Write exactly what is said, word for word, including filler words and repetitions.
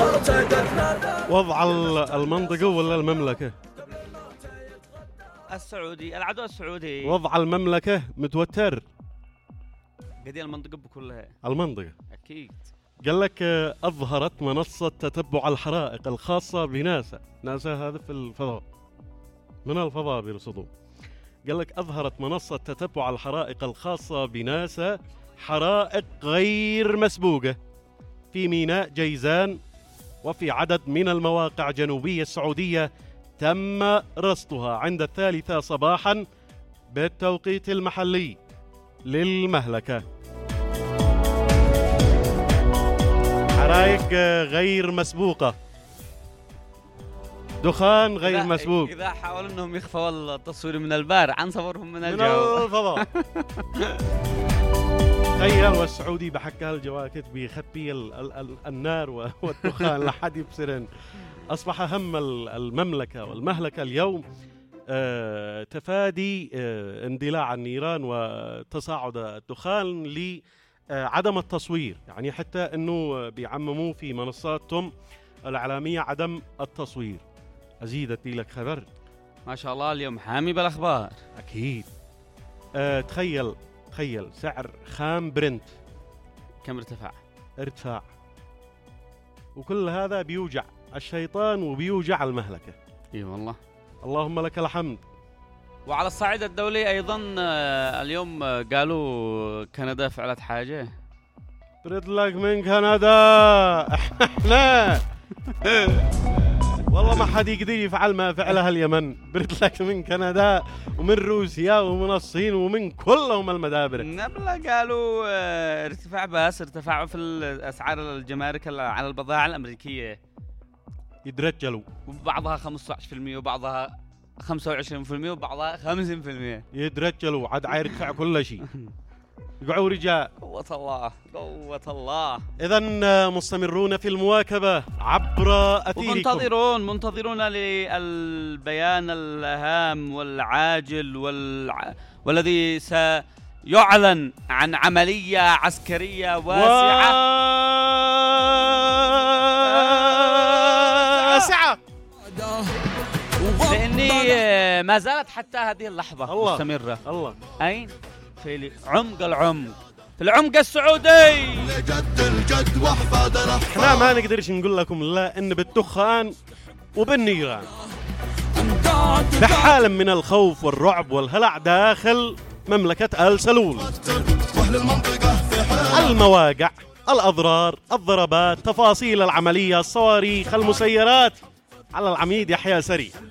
وضع المنطقة ولا المملكة؟ السعودي، العدو السعودي. وضع المملكة متوتر. قضية المنطقة بكلها. المنطقة أكيد. قال لك أظهرت منصة تتبع الحرائق الخاصة بناسا، ناسا هذا في الفضاء، من الفضاء بيرصدوا. قال لك أظهرت منصة تتبع الحرائق الخاصة بناسا حرائق غير مسبوقة في ميناء جيزان وفي عدد من المواقع الجنوبية السعودية تم رصدها عند الثالثة صباحا بالتوقيت المحلي للمهلكة. حرائق غير مسبوقة، دخان غير إذا مسبوق. إذا حاولوا أنهم يخفوا التصوير من البار عن صورهم من من الجو. الفضاء. تخيل والسعودي بحكى هالجواكت بيخبي ال ال ال النار والدخان لحد يبصرن. أصبح هم المملكة والمهلكة اليوم آه تفادي آه اندلاع النيران وتصاعد الدخان لعدم التصوير، يعني حتى أنه بيعمموا في منصاتهم الإعلامية عدم التصوير. أزيد أدي لك خبر. ما شاء الله اليوم حامي بالأخبار. أكيد. آه تخيل تخيل سعر خام برنت كم ارتفع؟ ارتفاع، وكل هذا بيوجع الشيطان وبيوجع المهلكة. اي والله. اللهم لك الحمد. وعلى الصعيد الدولي ايضا اليوم قالوا كندا فعلت حاجه. برد لك من كندا. احنا والله ما حد يقدر يفعل ما فعلها اليمن. برد لك من كندا ومن روسيا ومن الصين ومن كلهم المدابر. نبلا قالوا ارتفاع، بس ارتفاع في الاسعار الجمارك على البضائع الامريكيه. يترجلوا، وبعضها خمسة عشر بالمئة وبعضها خمسة وعشرين بالمئة وبعضها خمسين بالمئة. يترجلوا عاد عيرتفع كل شيء. يقعوا رجاء. قوة الله قوة الله. إذن مستمرون في المواكبة عبر أثيركم، ومنتظرون منتظرون للبيان الهام والعاجل والع... والذي سيعلن عن عملية عسكرية واسعة واسعة، لأني ما زالت حتى هذه اللحظة الله مستمرة. الله. أين؟ في عمق العمق، في العمق السعودي. لجد الجد واحفادنا. احنا ما نقدرش نقول لكم لا ان بالدخان وبالنيران بحالة من الخوف والرعب والهلع داخل مملكة آل سلول. المواقع، الأضرار، الضربات، تفاصيل العملية، الصواريخ، المسيرات على العميد يحيى سري.